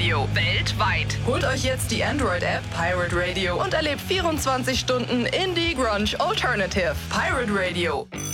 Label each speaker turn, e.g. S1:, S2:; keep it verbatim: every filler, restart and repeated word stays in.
S1: Radio. Weltweit. Holt euch jetzt die Android-App Pirate Radio und erlebt vierundzwanzig Stunden Indie Grunge Alternative. Pirate Radio.